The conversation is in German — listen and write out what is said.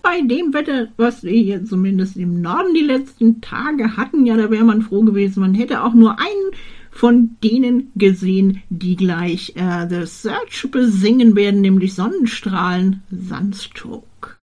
bei dem Wetter, was wir hier zumindest im Norden die letzten Tage hatten, ja, da wäre man froh gewesen, man hätte auch nur einen von denen gesehen, die gleich The Search besingen werden, nämlich Sonnenstrahlen Sunstroke.